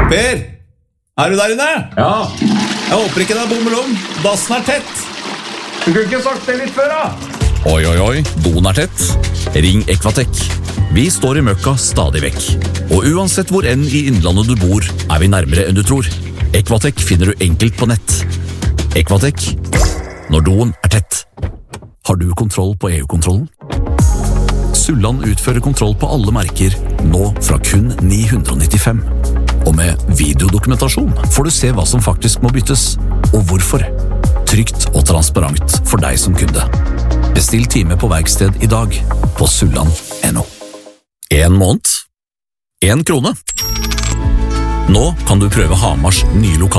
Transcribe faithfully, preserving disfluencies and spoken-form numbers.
Per, er du der inne? Ja. Jeg håper ikke det er bommelom. Dassen er tett. Du kunne ikke sagt det litt før, da. Oi, oi, oi, doen er tett. Ring Equatec. Vi står i møkka stadig vekk. Og uansett hvor enn i innlandet du bor, er vi nærmere enn du tror. Equatec finner du enkelt på nett. Equatec, når doen er tett. Har du kontroll på E U-kontrollen? Sulland utfører kontroll på alle merker, nå fra kun ni hundre nittifem. Og med videodokumentasjon får du se hva som faktisk må byttes, og hvorfor. Trygt og transparent for deg som kunde. Bestill time på verksted i dag på sulland punktum no. En måned. En krone. Nå kan du prøve Hamars nye lokal.